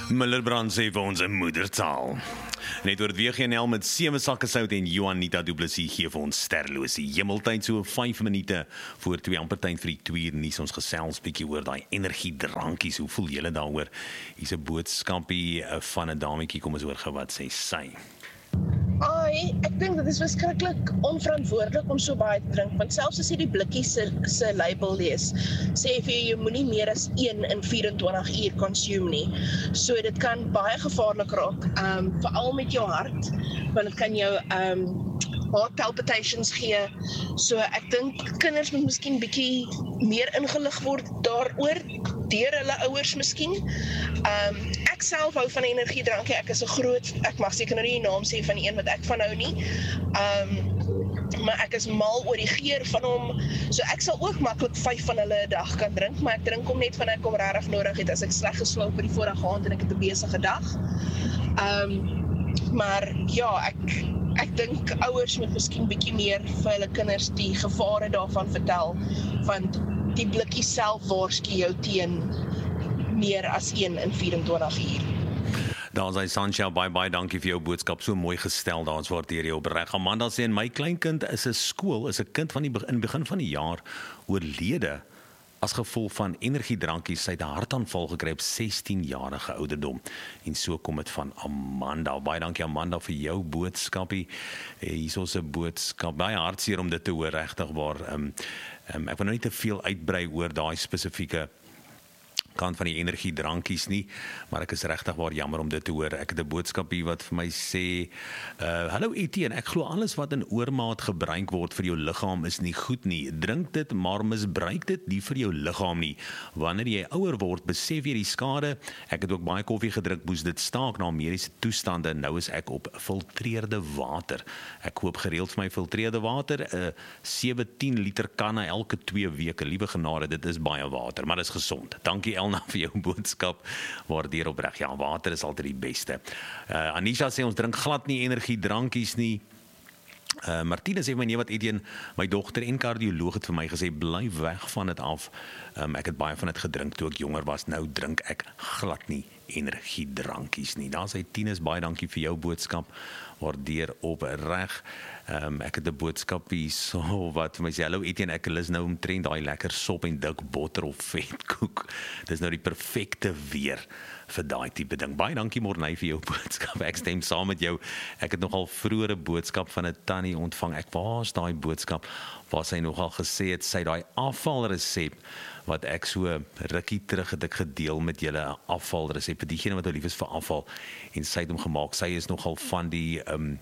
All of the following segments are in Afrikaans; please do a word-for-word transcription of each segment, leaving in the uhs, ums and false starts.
Millerbrand sê vir ons 'n moedertaal. Net oor W G N L met sewe sakke sout en Juanita Du Plessis gee vir ons sterlosie. Hemeltyd so vyf minute voor twee amper tyd vir die twee uur nuus. Ons gesels bietjie oor daai energiedrankies. Hoe voel julle daaroor? Hier's 'n boodskapie van 'n dametjie, kom ons hoor gou wat sê sy. Ai, ek dink dit is verskriklik onverantwoordelik om so baie te drink, want selfs as jy die blikkie se, se label lees, sê vir jy, jy moenie meer as een in vyf-en-twintig uur consume nie. So dit kan baie gevaarlik raak, um, veral met jou hart, want dit kan jou um, heart palpitations gee. So ek dink kinders moet miskien bietjie meer ingelig word daaroor, deur hulle ouers miskien. Um, ek self hou van energiedrankie, ek is 'n groot, ek mag seker nou nie die naam sê van die een wat ek van hou nie, um, maar ek is mal oor die geur van hom, so ek sal ook maklik vyf van hulle 'n dag kan drink, maar ek drink hom net van ek hom regtig nodig het, as ek sleg geslaap op die vorige aand en ek het 'n besige dag. Um, maar ja, ek Ek dink ouers moet miskien bietjie meer vir hulle kinders die gevare daarvan vertel, want die blikkie self waarsku jou teen meer as een in vyf-en-twintig uur. Daar is hy Sancha, bye bye, dankie vir jou boodskap, so mooi gestel, daar is waardeer jy opreg. Amanda sê, en my kleinkind is 'n skool, is 'n kind van die in begin van die jaar oorlede as gevolg van energiedrankies, sy het 'n hartaanval gekry op sestien-jarige ouderdom. En so kom dit van Amanda. Baie dankie Amanda vir jou boodskapie. Hier is ons 'n boodskap. Baie hartseer om dit te hoor, regtig waar. Um, um, ek wil nou nie te veel uitbrei oor daai spesifieke kant van die energiedrankies nie, maar ek is regtig waar jammer om dit te hoor. Ek het 'n boodskap hier wat vir my sê, uh, hallo Etienne, ek glo alles wat in oormaat gebruik word vir jou liggaam is nie goed nie. Drink dit, maar misbruik dit nie vir jou liggaam nie. Wanneer jy ouer word, besef jy die skade. Ek het ook baie koffie gedrink, moes dit staak na mediese toestande. Nou is ek op filtreerde water. Ek koop gereeld vir my filtreerde water, uh, sewentien liter kanne elke twee weke. Liewe genade, dit is baie water, maar dit is gesond. Dankie Elna vir jou boodskap, waardeer opreg. Ja, water is altyd die beste. Uh, Anisha sê, ons drink glad nie energiedrankies nie. Uh, Martina sê, my nee wat Etienne, my dogter en kardioloog het vir my gesê, bly weg van dit af. Um, ek het baie van dit gedrink toe ek jonger was, nou drink ek glad nie energiedrankies nie. Daar sê Tinus, baie dankie vir jou boodskap, waardeer opreg. Um, ek het 'n boodskap hier so wat vir my sê, hallo Etienne, ek lus nou omtrent daai lekker sop en dik botter of vetkoek. Dis nou die perfekte weer vir daai tipe ding. Baie dankie Morney vir jou boodskap. Ek stem saam met jou. Ek het nogal vroeër 'n boodskap van 'n tannie ontvang. Ek waar's daai boodskap waar sy nogal gesê het sy daai afvalresep wat ek so rukkie terug het ek gedeel met julle, 'n afvalresep vir diegene wat nou lief is vir afval, en sy het hom gemaak. Sy is nogal van die um,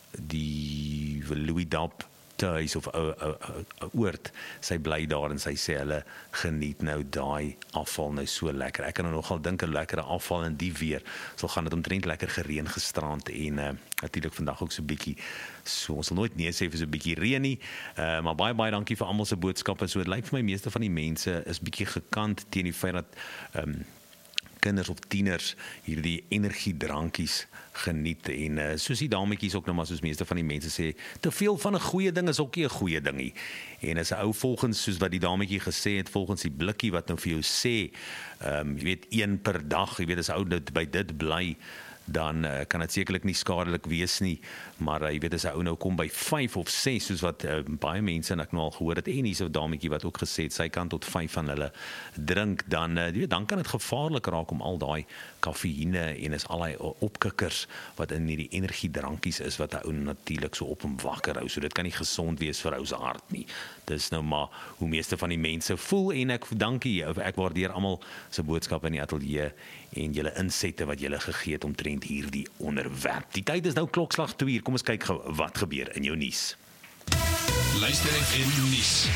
die Louis Dap tuis of 'n oord. Sy bly daar en sy sê hulle geniet nou daai afval nou so lekker. Ek kan nou nogal dink 'n lekkere afval in die weer. So gaan dit omtrent lekker gereën gisterand en uh, natuurlik vandag ook so bietjie. So ons sal nooit nee sê vir so 'n bietjie reën nie. Uh, maar baie baie dankie vir almal se boodskappe. So dit lyk vir my meeste van die mense is bietjie gekant teen die feit dat um, kinders of tieners hierdie energiedrankies geniet en uh, soos die dametjies ook nou maar soos meeste van die mense sê, te veel van 'n goeie ding is ook nie 'n goeie ding nie. En as 'n ou volgens soos wat die dametjie gesê het, volgens die blikkie wat nou vir jou sê, um, jy weet een per dag, jy weet as 'n ou dit by dit bly, dan uh, kan dit sekerlik nie skadelik wees nie, maar uh, jy weet as 'n ou nou kom by vyf of ses, soos wat uh, baie mense en ek nou al gehoor het, en hier's 'n dametjie wat ook gesê het, sy kan tot vyf van hulle drink, dan uh, jy weet, dan kan dit gevaarlik raak om al daai kafeïne en is al daai opkikkers wat in hierdie energiedrankies is, wat 'n ou natuurlik so op hom wakker hou, so dit kan nie gesond wees vir ou se hart nie. Dis nou maar hoe meeste van die mense voel, en ek dankie, ek waardeer almal se boodskappe in die ateljee en julle insette wat julle gegee het omtrent hierdie onderwerp. Die tyd is nou klokslag twee uur. Kom ons kyk gou wat gebeur in jou nuus. Luister in nuus.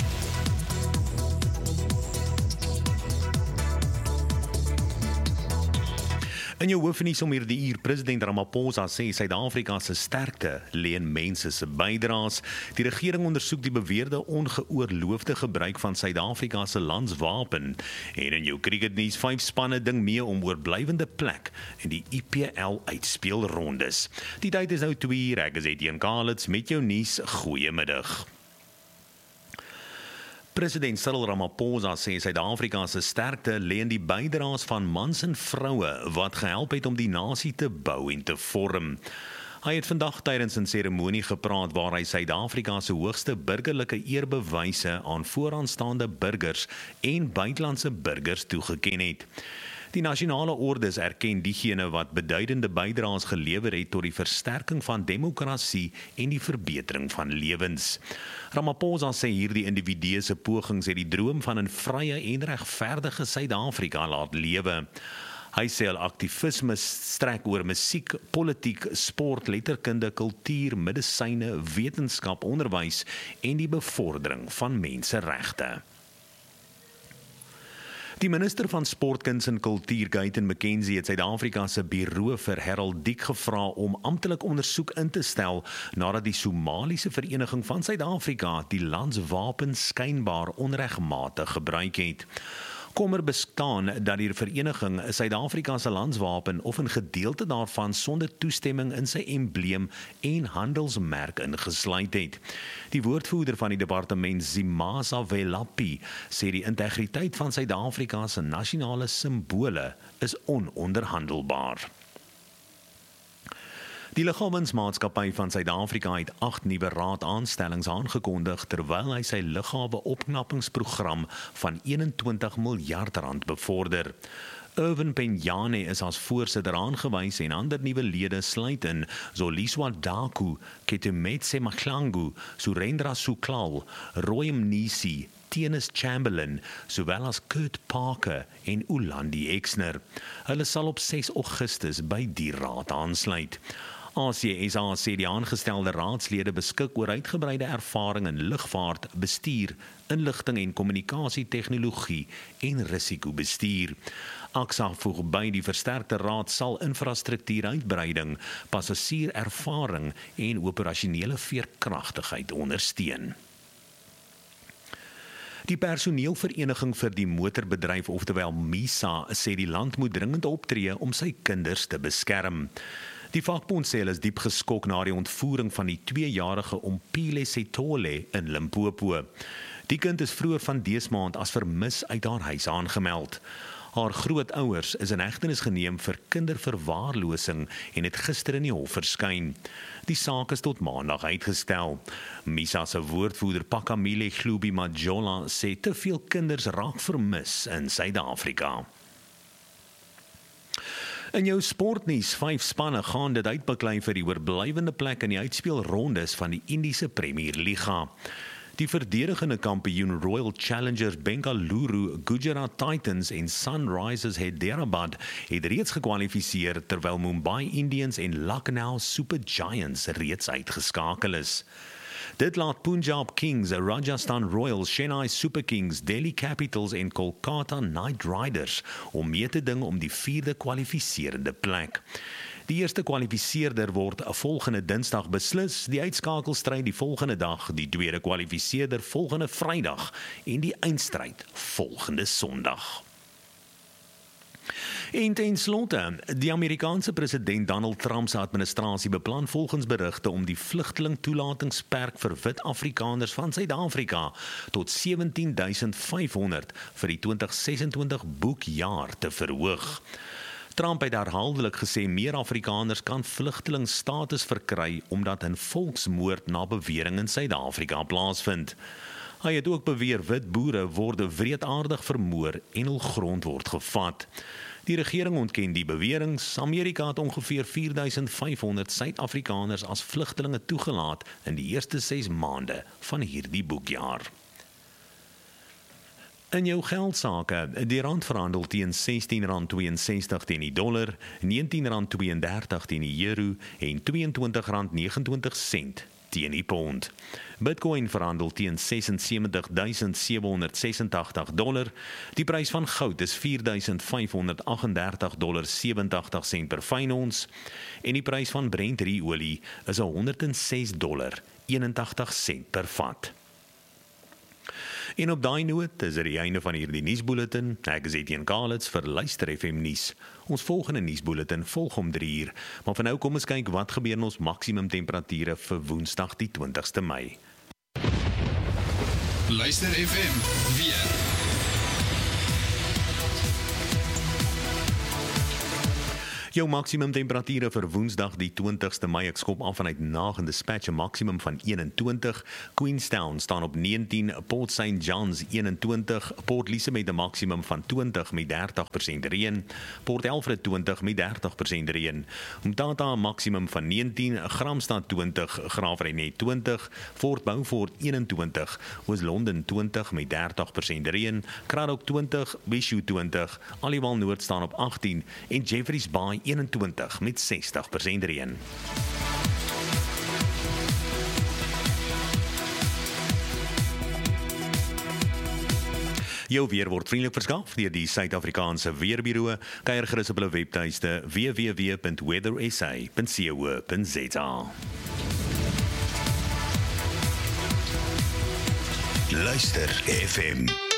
In jou hoofnuus om hierdie uur, president Ramaphosa sê Suid-Afrika se sterkte lê in mense se bydraes. Die regering ondersoek die beweerde ongeoorloofde gebruik van Suid-Afrika se landswapen. En in jou cricketnuus, vyf spanne ding mee om oorblywende plek in die I P L uitspeelrondes. Die tyd is nou twee uur. Ek is Etienne Kalitz met jou nuus. Goeiemiddag. President Cyril Ramaphosa sê Suid-Afrika se sterkte lê in die bydraes van mans en vroue wat gehelp het om die nasie te bou en te vorm. Hy het vandag tydens 'n seremonie gepraat waar hy Suid-Afrika se hoogste burgerlike eerbewyse aan vooraanstaande burgers en buitelandse burgers toegeken het. Die nasionale ordes erken diegene wat beduidende bydraes gelewer het tot die versterking van demokrasie en die verbetering van lewens. Ramaphosa sê hierdie individue se pogings het die droom van 'n vrye en regverdige Suid-Afrika laat lewe. Hy sê al aktivisme strek oor musiek, politiek, sport, letterkunde, kultuur, medisyne, wetenskap, onderwys en die bevordering van menseregte. Die minister van Sport, Kuns en Kultuur, Guyton McKenzie, het Suid-Afrika se Buro vir heraldiek gevra om amptelik ondersoek in te stel nadat die Somaliese Vereniging van Suid-Afrika die landswapen skynbaar onregmatig gebruik het. Kommer bestaan dat die vereniging Suid-Afrika se landswapen of 'n gedeelte daarvan sonder toestemming in sy embleem en handelsmerk ingesluit het. Die woordvoerder van die departement, Zimasa Velapi, sê die integriteit van Suid-Afrika se nasionale simbole is ononderhandelbaar. Die Lughawenmaatskappy van Suid-Afrika het agt nuwe raadaanstellings aangekondig terwyl hy sy lughawe-opknappingsprogram van eenentwintig miljard rand bevorder. Irvin Penyane is as voorsitter aangewys en ander nuwe lede sluit in Zoliswa Daku, Ketumetse Mahlangu, Surendra Suklal, Roy Mnisi, Tienis Chamberlain, sowel as Kurt Parker en Ulandi Exner. Hulle sal op ses Augustus by die raad aansluit. A C S A sê die aangestelde raadslede beskik oor uitgebreide ervaring in lugvaart, bestuur, inligting en kommunikasietegnologie en risikobestuur. A X A voeg by die versterkte raad sal infrastruktuuruitbreiding, passasierervaring en operasionele veerkragtigheid ondersteun. Die personeelvereniging vir die motorbedryf, oftewel MISA, sê die land moet dringend optree om sy kinders te beskerm. Die vakbond sê hulle is diep geskok na die ontvoering van die tweejarige Ompile Sethole in Limpopo. Die kind is vroeër van dese maand as vermis uit haar huis aangemeld. Haar grootouers is in hegtenis geneem vir kinderverwaarlosing en het gister in die hof verskyn. Die saak is tot maandag uitgestel. MISA se woordvoerder Pakamile Hlubi Majola sê te veel kinders raak vermis in Suid-Afrika. In jou sportnuus, vyf spanne gaan dit uitbeklei vir die oorblywende plek in die uitspelrondes van die Indiese Premier Liga. Die verdedigende kampioen Royal Challengers Bengaluru, Gujarat Titans en Sunrisers Hyderabad het reeds gekwalifiseer terwyl Mumbai Indians en Lucknow Super Giants reeds uitgeskakel is. Dit laat Punjab Kings, Rajasthan Royals, Chennai Super Kings, Delhi Capitals en Kolkata Knight Riders om mee te ding om die vierde kwalifiserende plek. Die eerste kwalifiseerder word volgende Dinsdag beslis, die uitskakelstryd die volgende dag, die tweede kwalifiseerder volgende Vrydag en die eindstryd volgende Sondag. En ten slotte, die Amerikaanse president Donald Trump se administrasie beplan volgens berigte om die vlugtelingtoelatingsperk vir wit Afrikaners van Suid-Afrika tot sewentien duisend vyfhonderd vir die twintig sesentwintig boekjaar te verhoog. Trump het herhaaldelik gesê meer Afrikaners kan vlugtelingstatus verkry omdat 'n volksmoord na bewering in Suid-Afrika plaasvind. Hy het ook beweer wit boere word wreedaardig vermoor en hul grond word gevat. Die regering ontken die beweringe. Amerika het ongeveer vier duisend vyfhonderd Suid-Afrikaners as vlugtelinge toegelaat in die eerste ses maande van hierdie boekjaar. In jou geldsake, die rand verhandel teen sestien rand tweeënsestig teen die dollar, negentien rand tweeëndertig teen die euro en tweeëntwintig rand negenentwintig sent teen die pond. Bitcoin verhandel teen seks en sewentig duisend sewe honderd sesentagtig dollar. Die prys van goud is vier duisend vyfhonderd agtendertig dollar sewentig sent per fyn ons en die prys van Brent-olie is honderd en ses dollar eenentagtig sent per vat. En op daai noot is dit die einde van hierdie nuusbulletin. Ek is Etienne Kalitz vir Luister F M nuus. Ons volgende nuusbulletin volg om drie uur, maar vir nou kom ons kyk wat gebeur in ons maksimum temperature vir Woensdag die twintigste Mei. Luister F M weer. Jou maksimum temperature vir Woensdag die twintigste Mei, ek skop af vanuit Nag en Dispatch, 'n maksimum van eenentwintig. Queenstown staan op negentien, Port Saint John's eenentwintig, Port Elizabeth 'n maksimum van twintig met dertig persent reën, Port Alfred twintig met dertig persent reën, Umtata 'n maksimum van negentien, Gramstad twintig, Graafrenet twintig, Fort Beaufort eenentwintig, Oos-London twintig met dertig persent reën, Cradock twintig, Bishou twintig, Aliwal Noord staan op agttien en Jeffreys Bay eenentwintig met sestig persent reën. Jou weer word vriendelik verskaf deur die Suid-Afrikaanse Weerbureau. Kyk gerus op hulle webtuiste w w w punt weather s a punt co punt z a. Luister F M.